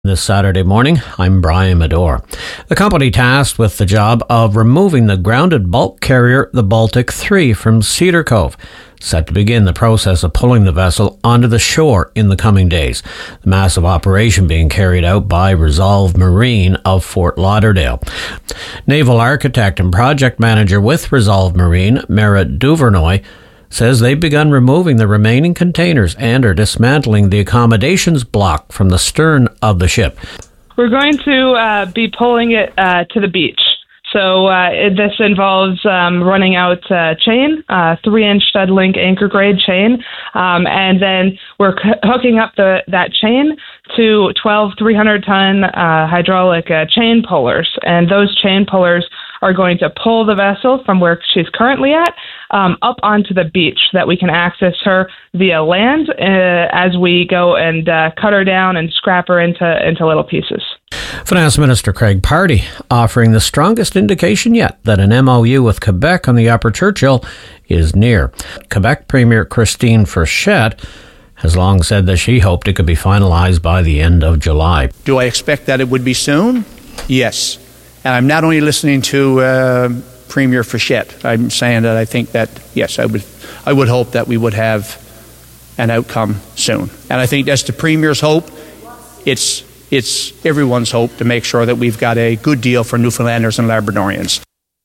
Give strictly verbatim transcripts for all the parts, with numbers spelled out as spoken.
This Saturday morning, I'm Brian Medore. The company tasked with the job of removing the grounded bulk carrier, the Baltic three, from Cedar Cove, set to begin the process of pulling the vessel onto the shore in the coming days. The massive operation being carried out by Resolve Marine of Fort Lauderdale. Naval architect and project manager with Resolve Marine, Merritt Duvernoy, says they've begun removing the remaining containers and are dismantling the accommodations block from the stern of the ship. We're going to uh, be pulling it uh, to the beach. So uh, it, this involves um, running out uh, chain, uh, three-inch stud link anchor grade chain, um, and then we're c- hooking up the that chain to twelve three hundred ton uh, hydraulic uh, chain pullers, and those chain pullers are going to pull the vessel from where she's currently at um, up onto the beach so that we can access her via land uh, as we go and uh, cut her down and scrap her into, into little pieces. Finance Minister Craig Pardy offering the strongest indication yet that an M O U with Quebec on the Upper Churchill is near. Quebec Premier Christine Frechette has long said that she hoped it could be finalized by the end of July. Do I expect that it would be soon? Yes. And I'm not only listening to uh, Premier Frechette. I'm saying that I think that, yes, I would I would hope that we would have an outcome soon. And I think that's the Premier's hope. It's it's everyone's hope to make sure that we've got a good deal for Newfoundlanders and Labradorians.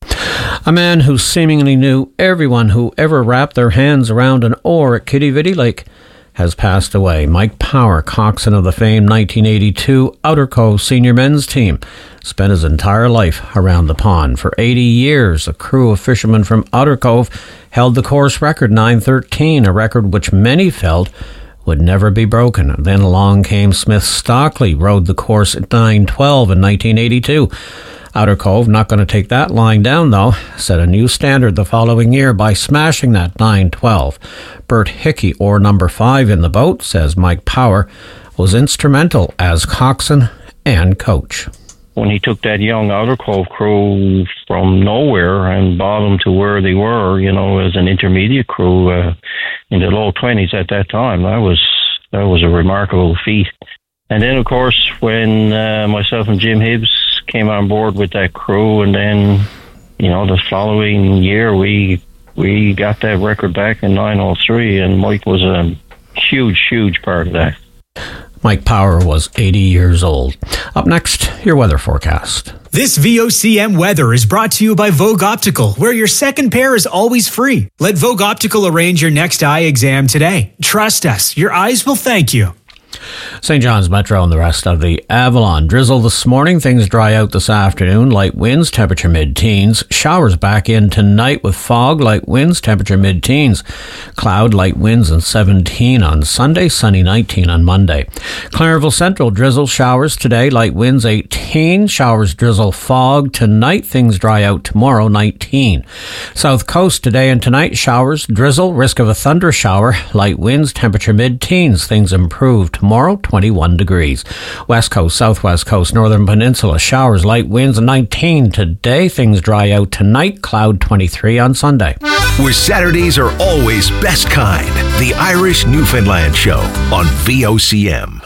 A man who seemingly knew everyone who ever wrapped their hands around an oar at Quidi Vidi Lake has passed away. Mike Power, coxswain of the famed nineteen eighty-two Outer Cove senior men's team, spent his entire life around the pond. For eighty years, a crew of fishermen from Outer Cove held the course record, nine thirteen, a record which many felt would never be broken. Then along came Smith Stockley, rode the course at nine twelve in nineteen eighty-two. Outer Cove, not going to take that line down though, set a new standard the following year by smashing that nine twelve. Bert Hickey, oar number five in the boat, says Mike Power, was instrumental as coxswain and coach. When he took that young Outer Cove crew from nowhere and brought them to where they were, you know, as an intermediate crew uh, in the low twenties at that time, that was that was a remarkable feat. And then, of course, when uh, myself and Jim Hibbs came on board with that crew, and then, you know, the following year we we got that record back in nine oh three, and Mike was a huge, huge part of that. Mike Power was eighty years old. Up next, your weather forecast. This V O C M weather is brought to you by Vogue Optical, where your second pair is always free. Let Vogue Optical arrange your next eye exam today. Trust us, your eyes will thank you. Saint John's Metro and the rest of the Avalon. Drizzle this morning. Things dry out this afternoon. Light winds, temperature mid-teens. Showers back in tonight with fog. Light winds, temperature mid-teens. Cloud, light winds and seventeen on Sunday. Sunny nineteen on Monday. Clarenville Central, drizzle, showers today. Light winds eighteen. Showers, drizzle, fog tonight. Things dry out tomorrow, nineteen. South Coast today and tonight. Showers, drizzle, risk of a thunder shower. Light winds, temperature mid-teens. Things improve tomorrow, twenty-one degrees. West Coast, Southwest Coast, Northern Peninsula, showers, light winds, nineteen today. Things dry out tonight, cloud twenty-three on Sunday. Where Saturdays are always best kind. The Irish Newfoundland Show on V O C M.